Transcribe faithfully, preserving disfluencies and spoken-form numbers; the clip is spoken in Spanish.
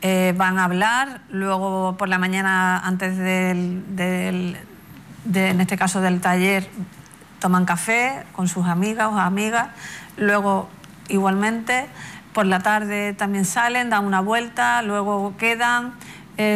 eh, van a hablar, luego por la mañana antes del, del de, en este caso del taller, toman café con sus amigas o amigas, luego igualmente por la tarde también salen, dan una vuelta, luego quedan,